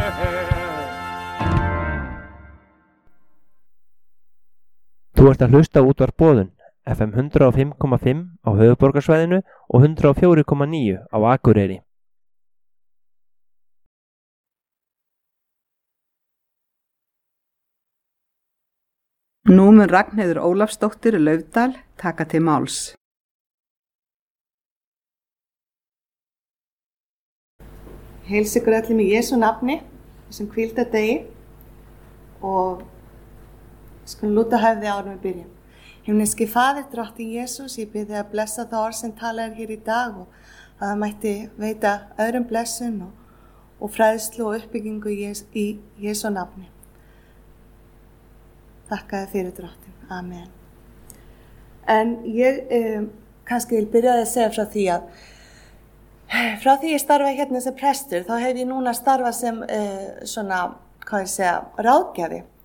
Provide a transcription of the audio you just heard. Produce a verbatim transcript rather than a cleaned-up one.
Þú ert að hlusta á útvarp Boðun, F M hundrað og fimm komma fimm á höfuðborgarsvæðinu og hundrað og fjögur komma níu á Akureyri. Nú mun Ragnheiður Ólafsdóttir Laufdal taka til máls. Heilsa ykkur öllum í Jesú nafni, þessum hvíldardegi og skulum lúta höfði áður en við byrjum. Himneski Faðir, drottinn Jesús, ég bið þig að blessa það orð sem talað er hér í dag og að það mætti veita öðrum blessun og, og fræðslu og uppbyggingu í, Jes, í Jesú nafni. Þakka þér fyrir, drottinn. Amen. En ég um, kannski vil byrja að segja frá því að frá því ég starfa hérna sem prestur, þá hef ég núna starfað sem uh, svona, hvað ég segja, ráðgjafi